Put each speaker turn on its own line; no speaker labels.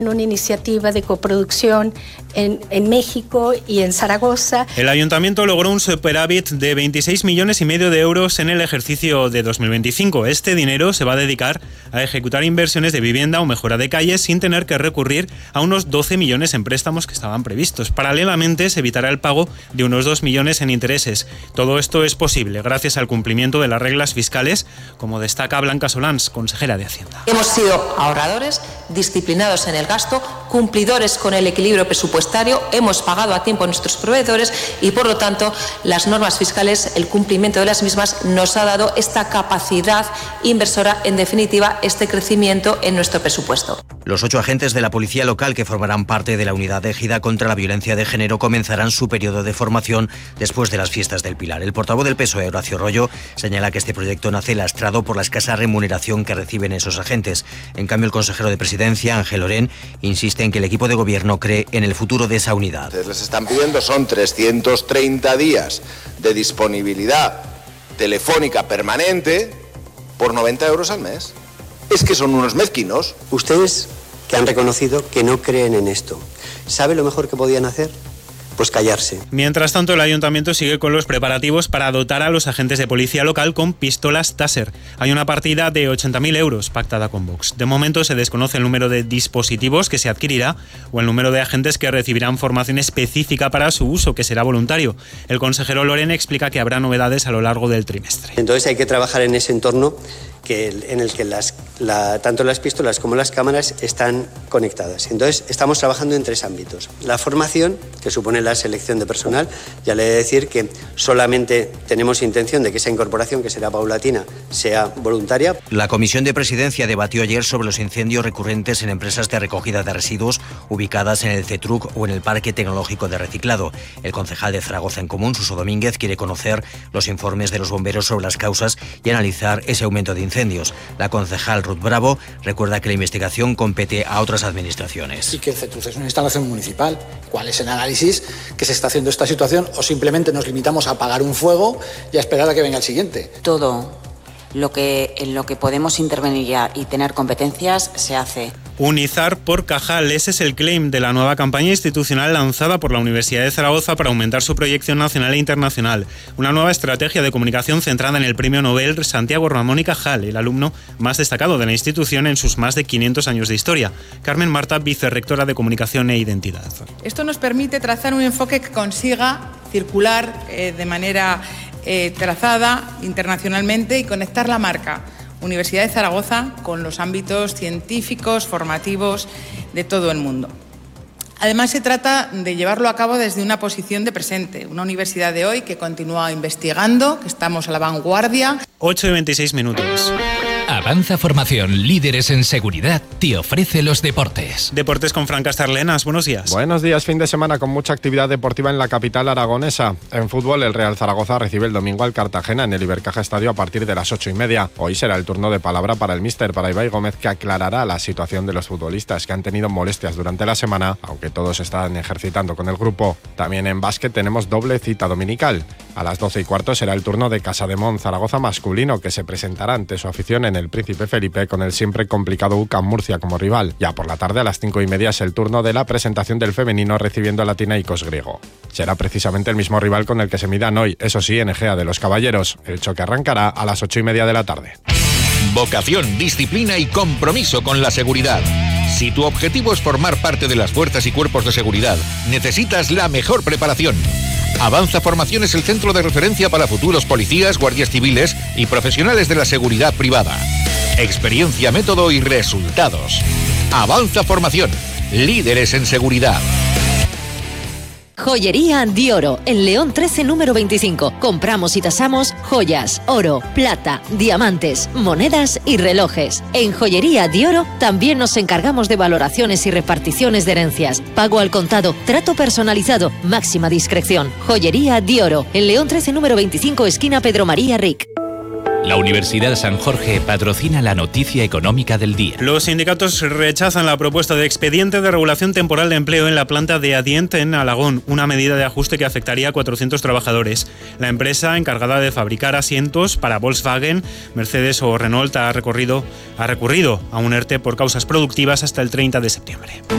Una iniciativa de coproducción en México y en Zaragoza.
El ayuntamiento logró un superávit de 26,5 millones de euros en el ejercicio de 2025. Este dinero se va a dedicar a ejecutar inversiones de vivienda o mejora de calles sin tener que recurrir a unos 12 millones en préstamos que estaban previstos. Paralelamente, se evitará el pago de unos 2 millones en intereses. Todo esto es posible gracias al cumplimiento de las reglas fiscales, como destaca Blanca Solans, consejera de Hacienda.
Hemos sido ahorradores, disciplinados en el gasto, cumplidores con el equilibrio presupuestario, hemos pagado a tiempo a nuestros proveedores y, por lo tanto, las normas fiscales, el cumplimiento de las mismas nos ha dado esta capacidad inversora, en definitiva, este crecimiento en nuestro presupuesto.
Los 8 agentes de la policía local que formarán parte de la unidad égida contra la violencia de género comenzarán su periodo de formación después de las fiestas del Pilar. El portavoz del PSOE, Horacio Rollo, señala que este proyecto nace lastrado por la escasa remuneración que reciben esos agentes. En cambio, el consejero de Presidencia, Ángel Orén, insiste en que el equipo de gobierno cree en el futuro de esa unidad.
Les están pidiendo son 330 días de disponibilidad telefónica permanente por 90 euros al mes. Es que son unos mezquinos.
Ustedes, que han reconocido que no creen en esto, ¿sabe lo mejor que podían hacer? Pues callarse.
Mientras tanto, el ayuntamiento sigue con los preparativos para dotar a los agentes de policía local con pistolas Taser. Hay una partida de 80.000 euros pactada con Vox. De momento se desconoce el número de dispositivos que se adquirirá o el número de agentes que recibirán formación específica para su uso, que será voluntario. El consejero Loren explica que habrá novedades a lo largo del trimestre.
Entonces hay que trabajar en ese entorno en el que tanto las pistolas como las cámaras están conectadas. Entonces estamos trabajando en 3 ámbitos. La formación, que supone la selección de personal. Ya le he de decir que solamente tenemos intención de que esa incorporación, que será paulatina, sea voluntaria.
La Comisión de Presidencia debatió ayer sobre los incendios recurrentes en empresas de recogida de residuos ubicadas en el CETRUC o en el Parque Tecnológico de Reciclado. El concejal de Zaragoza en Común, Suso Domínguez, quiere conocer los informes de los bomberos sobre las causas y analizar ese aumento de incendios. La concejal Ruth Bravo recuerda que la investigación compete a otras administraciones.
Y que el CETRUC es una instalación municipal. ¿Cuál es el análisis que se está haciendo esta situación? ¿O simplemente nos limitamos a apagar un fuego y a esperar a que venga el siguiente?
Todo en lo que podemos intervenir ya y tener competencias se hace.
Unizar por Cajal, ese es el claim de la nueva campaña institucional lanzada por la Universidad de Zaragoza para aumentar su proyección nacional e internacional. Una nueva estrategia de comunicación centrada en el premio Nobel Santiago Ramón y Cajal, el alumno más destacado de la institución en sus más de 500 años de historia. Carmen Marta, vicerrectora de Comunicación e Identidad.
Esto nos permite trazar un enfoque que consiga circular de manera trazada internacionalmente y conectar la marca Universidad de Zaragoza con los ámbitos científicos, formativos de todo el mundo. Además, se trata de llevarlo a cabo desde una posición de presente, una universidad de hoy que continúa investigando, que estamos a la vanguardia.
8:26.
Avanza Formación, líderes en seguridad, te ofrece los deportes.
Deportes con Fran Castarlenas, buenos días.
Buenos días, fin de semana con mucha actividad deportiva en la capital aragonesa. En fútbol, el Real Zaragoza recibe el domingo al Cartagena en el Ibercaja Estadio a partir de las 8:30. Hoy será el turno de palabra para el míster, para Ibai Gómez, que aclarará la situación de los futbolistas que han tenido molestias durante la semana, aunque todos están ejercitando con el grupo. También en básquet tenemos doble cita dominical. A las 12:15 será el turno de Casademont Zaragoza masculino, que se presentará ante su afición en el Príncipe Felipe con el siempre complicado UCAM Murcia como rival. Ya por la tarde a las 5:30 es el turno de la presentación del femenino recibiendo a Latinacos Griego. Será precisamente el mismo rival con el que se midan hoy, eso sí, en Egea de los Caballeros. El choque arrancará a las 8:30 de la tarde.
Vocación, disciplina y compromiso con la seguridad. Si tu objetivo es formar parte de las fuerzas y cuerpos de seguridad, necesitas la mejor preparación. Avanza Formación es el centro de referencia para futuros policías, guardias civiles y profesionales de la seguridad privada. Experiencia, método y resultados. Avanza Formación, líderes en seguridad.
Joyería Dioro, en León 13, número 25. Compramos y tasamos joyas, oro, plata, diamantes, monedas y relojes. En Joyería Dioro también nos encargamos de valoraciones y reparticiones de herencias. Pago al contado, trato personalizado, máxima discreción. Joyería Dioro, en León 13, número 25, esquina Pedro María Ric.
La Universidad San Jorge patrocina la noticia económica del día.
Los sindicatos rechazan la propuesta de expediente de regulación temporal de empleo en la planta de Adient en Alagón, una medida de ajuste que afectaría a 400 trabajadores. La empresa encargada de fabricar asientos para Volkswagen, Mercedes o Renault ha recurrido a un ERTE por causas productivas hasta el 30 de septiembre.